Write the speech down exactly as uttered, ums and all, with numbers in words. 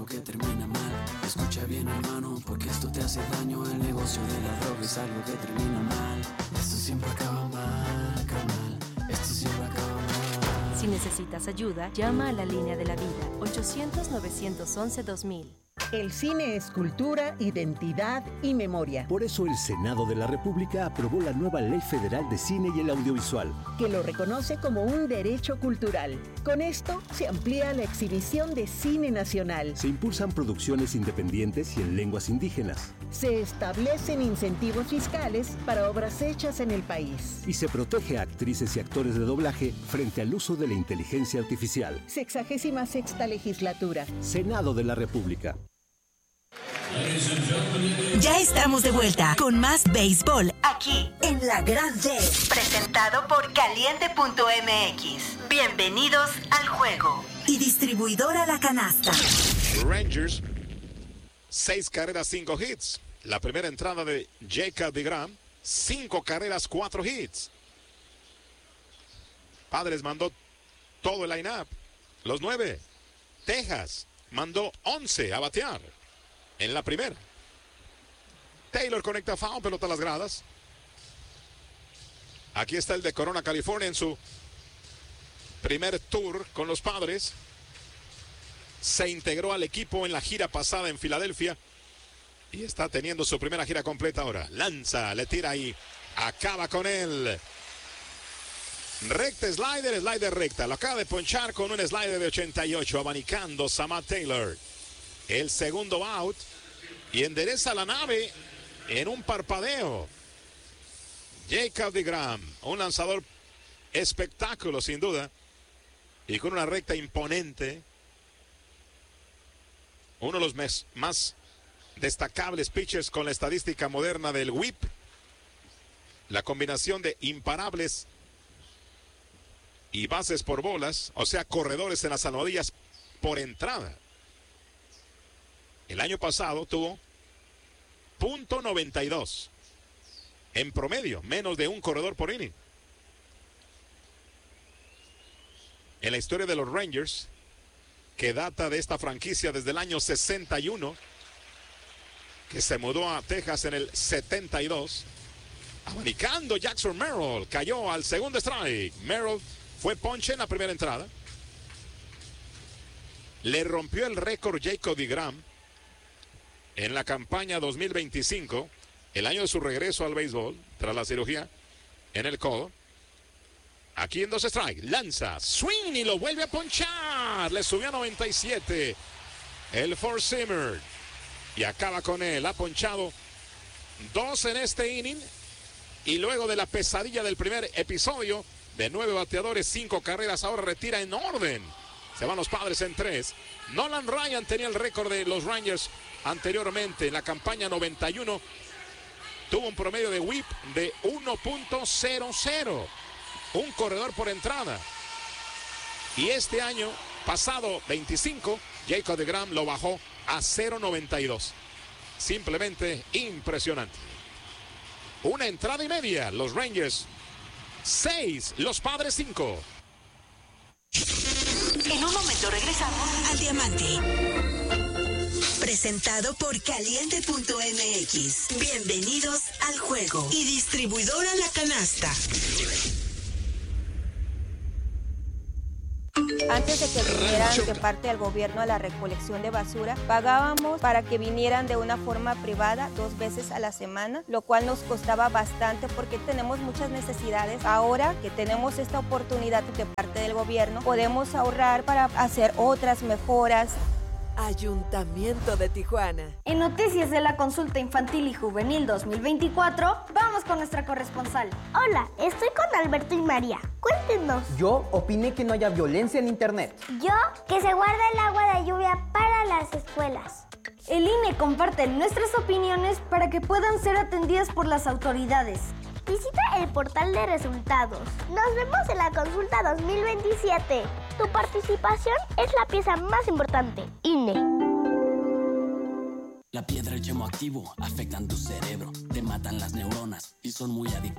algo que termina mal. Escucha bien, hermano, porque esto te hace daño. El negocio de la droga es algo que termina mal. Esto siempre acaba mal, carnal. Esto siempre acaba mal. Si necesitas ayuda, llama a la línea de la vida, ochocientos, novecientos once, dos mil. El cine es cultura, identidad y memoria. Por eso el Senado de la República aprobó la nueva Ley Federal de Cine y el Audiovisual, que lo reconoce como un derecho cultural. Con esto se amplía la exhibición de cine nacional. Se impulsan producciones independientes y en lenguas indígenas. Se establecen incentivos fiscales para obras hechas en el país. Y se protege a actrices y actores de doblaje frente al uso de la inteligencia artificial. Sexagésima sexta legislatura. Senado de la República. Ya estamos de vuelta con más béisbol aquí en La Gran D, presentado por caliente punto m x. Bienvenidos al juego. Y distribuidora La Canasta. Rangers, seis carreras, cinco hits. La primera entrada de Jacob deGrom, cinco carreras, cuatro hits. Padres mandó todo el line-up, los nueve. Texas mandó once a batear en la primera. Taylor conecta foul, pelota a las gradas. Aquí está el de Corona, California, en su primer tour con los Padres. Se integró al equipo en la gira pasada en Filadelfia y está teniendo su primera gira completa ahora. Lanza, le tira y acaba con él. Recta, slider, slider recta. Lo acaba de ponchar con un slider de ochenta y ocho, abanicando Samad Taylor. El segundo out y endereza la nave en un parpadeo. Jacob deGrom, un lanzador espectáculo sin duda y con una recta imponente. Uno de los mes, más destacables pitchers con la estadística moderna del whip. La combinación de imparables y bases por bolas, o sea, corredores en las almohadillas por entrada. El año pasado tuvo punto noventa y dos en promedio, menos de un corredor por inning. En la historia de los Rangers, que data de esta franquicia desde el año sesenta y uno, que se mudó a Texas en el setenta y dos, abanicando Jackson Merrill, cayó al segundo strike. Merrill fue ponche en la primera entrada. Le rompió el récord Jacob deGrom en la campaña dos mil veinticinco, el año de su regreso al béisbol, tras la cirugía en el codo. Aquí en dos strikes, lanza, swing y lo vuelve a ponchar. Le subió a noventa y siete el four-seamer y acaba con él. Ha ponchado dos en este inning y luego de la pesadilla del primer episodio de nueve bateadores, cinco carreras, ahora retira en orden. Se van los Padres en tres. Nolan Ryan tenía el récord de los Rangers anteriormente en la campaña noventa y uno. Tuvo un promedio de whip de uno punto cero cero. Un corredor por entrada. Y este año pasado veinticinco, Jacob deGrom lo bajó a cero punto noventa y dos. Simplemente impresionante. Una entrada y media. Los Rangers seis, los Padres cinco. En un momento regresamos al Diamante. Presentado por caliente punto m x. Bienvenidos al juego. Y distribuidora La Canasta. Antes de que vinieran de parte del gobierno a la recolección de basura, pagábamos para que vinieran de una forma privada dos veces a la semana, lo cual nos costaba bastante porque tenemos muchas necesidades. Ahora que tenemos esta oportunidad de parte del gobierno, podemos ahorrar para hacer otras mejoras. Ayuntamiento de Tijuana. En noticias de la consulta infantil y juvenil dos mil veinticuatro, vamos con nuestra corresponsal. Hola, estoy con Alberto y María. Cuéntenos. Yo opiné que no haya violencia en internet. Yo, que se guarda el agua de lluvia para las escuelas. El I N E comparte nuestras opiniones para que puedan ser atendidas por las autoridades. Visita el portal de resultados. Nos vemos en la consulta dos mil veintisiete. Tu participación es la pieza más importante. I N E. La piedra y el yemo activo afectan tu cerebro, te matan las neuronas y son muy adictivos.